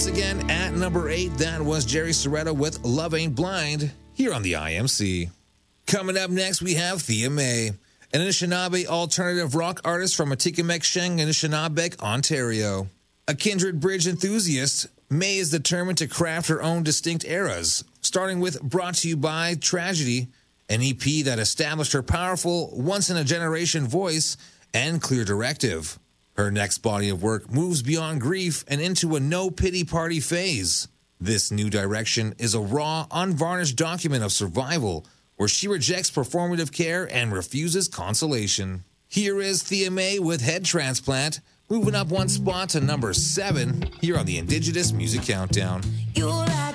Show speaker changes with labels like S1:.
S1: Again, at number 8, that was Jerry Serreta with Love Ain't Blind here on the IMC. Coming up next, we have Thea May, an Anishinaabe alternative rock artist from Atikameksheng, Anishinaabe, Ontario. A Kindred Bridge enthusiast, May is determined to craft her own distinct eras, starting with Brought to You by Tragedy, an EP that established her powerful, once-in-a-generation voice and clear directive. Her next body of work moves beyond grief and into a no-pity party phase. This new direction is a raw, unvarnished document of survival where she rejects performative care and refuses consolation. Here is Thea May with Head Transplant, moving up one spot to number 7 here on the Indigenous Music Countdown.